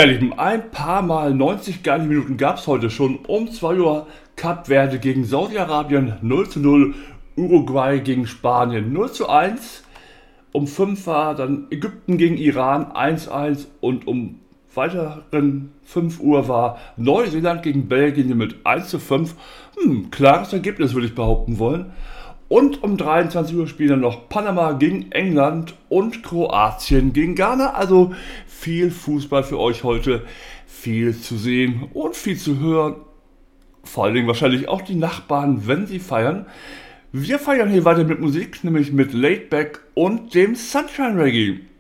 Ja, Lieben, ein paar Mal 90 geile Minuten gab es heute schon. Um 2 Uhr Kap Verde gegen Saudi-Arabien 0:0, Uruguay gegen Spanien 0:1. Um 5 war dann Ägypten gegen Iran 1:1 und um weiteren 5 Uhr war Neuseeland gegen Belgien mit 1:5. Klares Ergebnis, würde ich behaupten wollen. Und um 23 Uhr spielen dann noch Panama gegen England und Kroatien gegen Ghana. Also viel Fußball für euch heute, viel zu sehen und viel zu hören. Vor allen Dingen wahrscheinlich auch die Nachbarn, wenn sie feiern. Wir feiern hier weiter mit Musik, nämlich mit Laid Back und dem Sunshine Reggae.